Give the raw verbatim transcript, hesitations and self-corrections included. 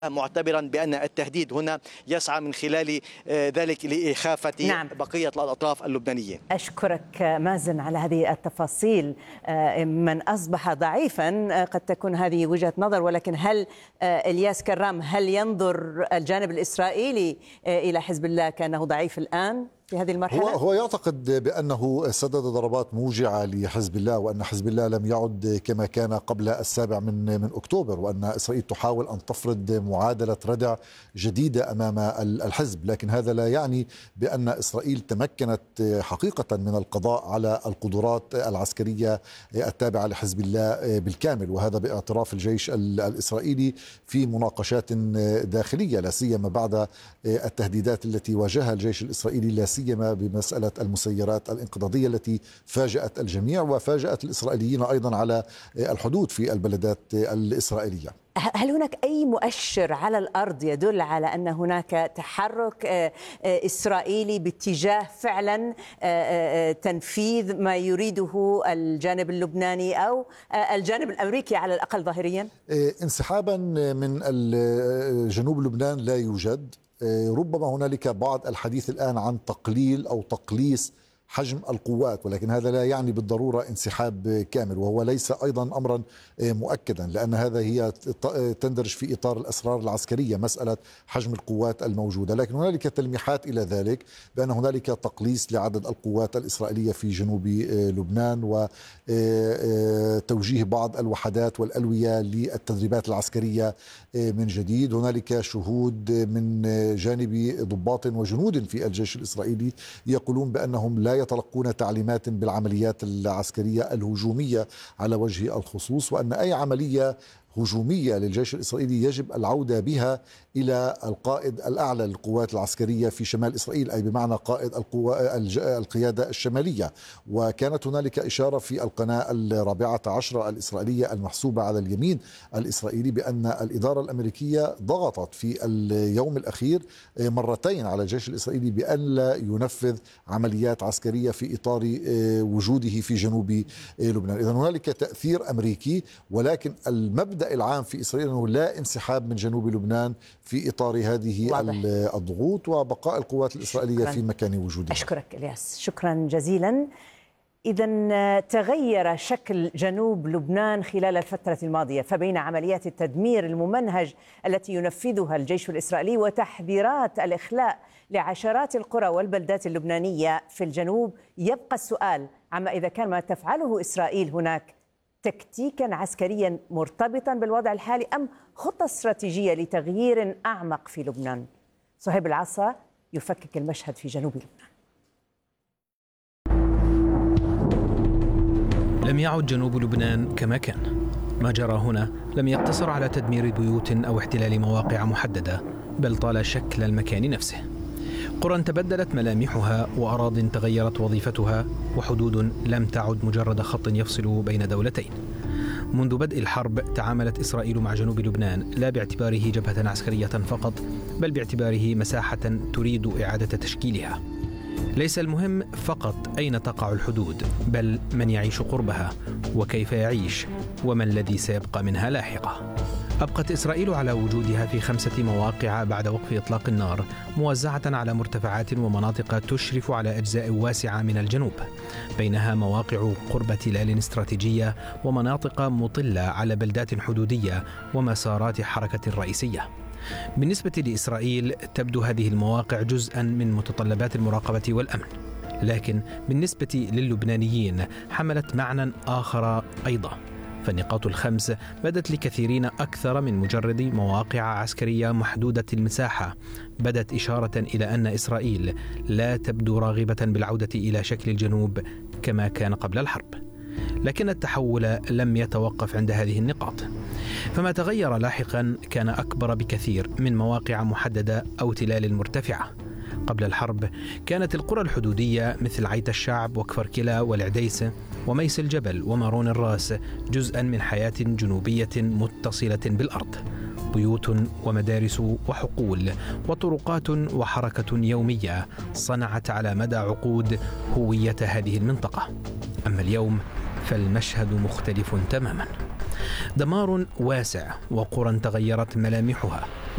معتبرا بأن التهديد هنا يسعى من خلال ذلك لإخافة نعم. بقية الأطراف اللبنانية. أشكرك مازن على هذه التفاصيل. من أصبح ضعيفا قد تكون هذه وجهة نظر، ولكن هل إلياس كرام هل ينظر الجانب الإسرائيلي إلى حزب الله كأنه ضعيف الآن في هذه المرحلة؟ هو هو يعتقد بأنه سدد ضربات موجعة لحزب الله، وأن حزب الله لم يعد كما كان قبل السابع من من أكتوبر، وأن إسرائيل تحاول أن تفرض معادلة ردع جديدة أمام الحزب. لكن هذا لا يعني بأن إسرائيل تمكنت حقيقة من القضاء على القدرات العسكرية التابعة لحزب الله بالكامل، وهذا باعتراف الجيش الإسرائيلي في مناقشات داخلية، لا سيما بعد التهديدات التي واجهها الجيش الإسرائيلي، لا سيما بمسألة المسيرات الانقضاضية التي فاجأت الجميع وفاجأت الإسرائيليين أيضا على الحدود في البلدات الإسرائيلية. هل هناك أي مؤشر على الأرض يدل على أن هناك تحرك إسرائيلي باتجاه فعلا تنفيذ ما يريده الجانب اللبناني أو الجانب الأمريكي على الأقل ظاهريا؟ انسحابا من جنوب لبنان لا يوجد. ربما هنالك بعض الحديث الآن عن تقليل أو تقليص حجم القوات، ولكن هذا لا يعني بالضرورة انسحاب كامل، وهو ليس أيضا أمرا مؤكدا، لأن هذا هي تندرج في إطار الأسرار العسكرية مسألة حجم القوات الموجودة. لكن هنالك تلميحات إلى ذلك بأن هنالك تقليص لعدد القوات الإسرائيلية في جنوب لبنان، وتوجيه بعض الوحدات والألوية للتدريبات العسكرية من جديد. هنالك شهود من جانب ضباط وجنود في الجيش الإسرائيلي يقولون بأنهم لا يتلقون تعليمات بالعمليات العسكرية الهجومية على وجه الخصوص، وأن أي عملية هجومية للجيش الإسرائيلي يجب العودة بها إلى القائد الأعلى للقوات العسكرية في شمال إسرائيل، أي بمعنى قائد القوى القيادة الشمالية. وكانت هنالك إشارة في القناة الرابعة عشرة الإسرائيلية المحسوبة على اليمين الإسرائيلي بأن الإدارة الأمريكية ضغطت في اليوم الأخير مرتين على الجيش الإسرائيلي بأن لا ينفذ عمليات عسكرية في إطار وجوده في جنوب لبنان. إذن هنالك تأثير أمريكي، ولكن المبدأ العام في إسرائيل أنه لا انسحاب من جنوب لبنان في إطار هذه واضح. الضغوط وبقاء القوات الإسرائيلية شكراً. في مكان وجودها. أشكرك إلياس، شكرا جزيلا. إذن تغير شكل جنوب لبنان خلال الفترة الماضية، فبين عمليات التدمير الممنهج التي ينفذها الجيش الإسرائيلي وتحذيرات الإخلاء لعشرات القرى والبلدات اللبنانية في الجنوب، يبقى السؤال عما إذا كان ما تفعله إسرائيل هناك تكتيكا عسكريا مرتبطا بالوضع الحالي أم خطة استراتيجية لتغيير أعمق في لبنان. صهيب العصا يفكك المشهد في جنوب لبنان. لم يعد جنوب لبنان كما كان. ما جرى هنا لم يقتصر على تدمير بيوت أو احتلال مواقع محددة، بل طال شكل المكان نفسه. قرى تبدلت ملامحها، وأراضٍ تغيرت وظيفتها، وحدود لم تعد مجرد خط يفصل بين دولتين. منذ بدء الحرب تعاملت إسرائيل مع جنوب لبنان لا باعتباره جبهة عسكرية فقط، بل باعتباره مساحة تريد إعادة تشكيلها. ليس المهم فقط أين تقع الحدود، بل من يعيش قربها وكيف يعيش، وما الذي سيبقى منها لاحقا. أبقت إسرائيل على وجودها في خمسة مواقع بعد وقف إطلاق النار، موزعة على مرتفعات ومناطق تشرف على أجزاء واسعة من الجنوب، بينها مواقع قرب تلال استراتيجية ومناطق مطلة على بلدات حدودية ومسارات حركة رئيسية. بالنسبة لإسرائيل تبدو هذه المواقع جزءا من متطلبات المراقبة والأمن، لكن بالنسبة للبنانيين حملت معنى آخر أيضا. فالنقاط الخمس بدت لكثيرين أكثر من مجرد مواقع عسكرية محدودة المساحة، بدت إشارة إلى أن إسرائيل لا تبدو راغبة بالعودة إلى شكل الجنوب كما كان قبل الحرب. لكن التحول لم يتوقف عند هذه النقاط، فما تغير لاحقا كان أكبر بكثير من مواقع محددة أو تلال مرتفعة. قبل الحرب كانت القرى الحدودية مثل عيت الشعب وكفر كلا والعديس وميس الجبل ومارون الراس جزءا من حياة جنوبية متصلة بالأرض، بيوت ومدارس وحقول وطرقات وحركة يومية صنعت على مدى عقود هوية هذه المنطقة. أما اليوم فالمشهد مختلف تماما، دمار واسع وقرى تغيرت ملامحها